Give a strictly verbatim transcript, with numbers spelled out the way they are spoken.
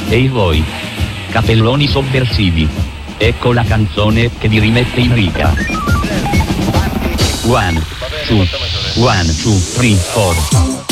Ehi voi, capelloni sovversivi, ecco la canzone che vi rimette in riga. One, two, one, two, three, four.